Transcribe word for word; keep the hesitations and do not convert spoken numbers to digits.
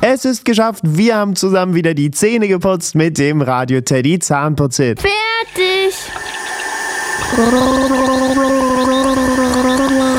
Es ist geschafft, wir haben zusammen wieder die Zähne geputzt mit dem Radio Teddy Zahnputzhit. Fertig!